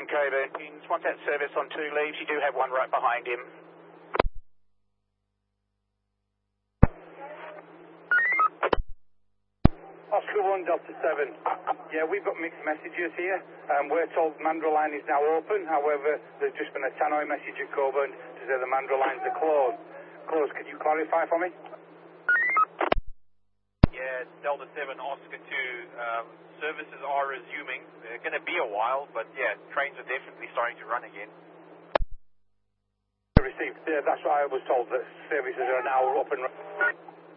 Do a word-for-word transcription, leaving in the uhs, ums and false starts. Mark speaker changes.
Speaker 1: Coburn. Once that service on two leaves, you do have one right behind him.
Speaker 2: Oscar one, Delta seven. Yeah, we've got mixed messages here. Um, we're told Mandra line is now open. However, there's just been a tannoy message at Coburn to say the Mandra lines are closed. Closed. Could you clarify for me?
Speaker 3: Yeah, Delta seven, Oscar two. Um, services are resuming. They're going to be a while, but yeah, trains are definitely starting to run again.
Speaker 2: Received. Yeah, that's what I was told, that services are now up and running.